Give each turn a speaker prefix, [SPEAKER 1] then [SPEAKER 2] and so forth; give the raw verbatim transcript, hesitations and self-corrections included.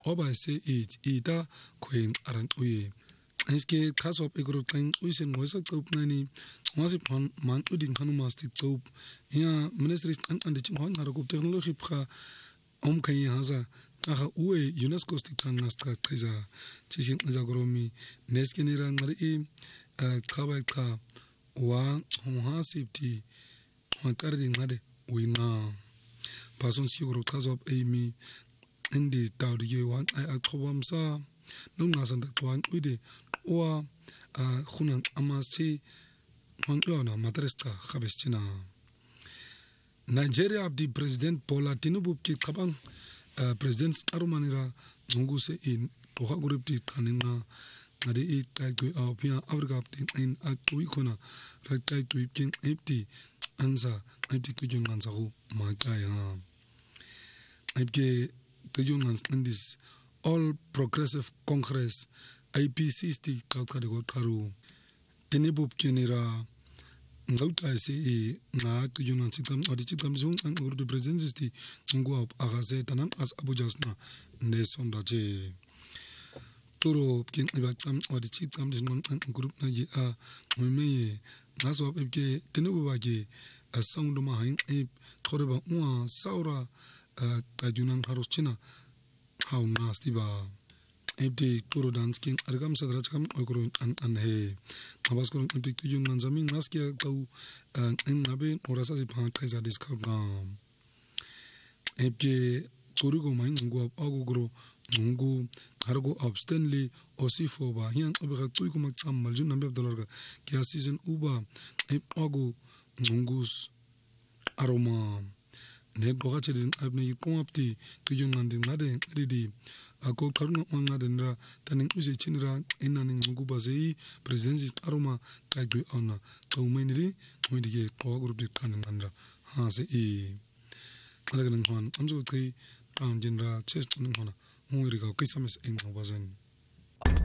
[SPEAKER 1] oba se it ita kwen aran uye iske khasop igro tling uisen ngoisa chop nani ngasi pan man udin khanu masti chop ya ministry an an de chingwan ngara ko technology pha om khayi haza aha uwe UNESCO stikhan nasta khiza chishin za goromi neske nira ngari e khaba kha wa ha safety ha tardi ngade wina person siguro khasop emi indi tawdi wan ai akhobamsa nunga sanda twan ude wa khunan amasi honjona madrasta khabestina Nigeria abdi president Bola Tinubu ki khabang president arumanira nguse in toha gurupti thanina ngade e tai tu apia afrika in atui khona rakai tu king empty anza empty kujun ganza ho makai ha epke kujun gans in this All Progressive Congress I P C sti kakade go karu Tinubu kinira ngauta se e na kujun gans tam odi chitam zung an ur de president sti ngwa agase tanan as abujasna ne sondaje toro kin ibatam odi chitam disnon an group na ji a meme naso epke Tinubu baje sound ma hain e thoreba uwa saura tajunan harochina how nasty ba ebde toro dance king argam sadraj kam ogro an an he abas ko ebde tujun nanzami naskia tau en nabe orasa si phan kaisa discount na ebde toro go main ngo agogro ngo hargo abstenly osifo ba hian obega tui ko makam maljun nambe dollar ga kya season uba eb ago ngus aroma ne boga chedin abne yipomapti tujun nandin nade ridi ako karuna onga denra tanin use chinra inani nguba sei presence aroma kagwe ona kaumeniri moidige ko group dit kanin andra ha se e alagan hon amzo kai kam jinra chest nin hona muiri ga kisames en wazen